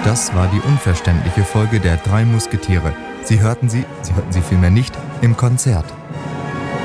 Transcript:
Das war die unverständliche Folge der 3 Musketiere. Sie hörten sie vielmehr nicht, im Konzert.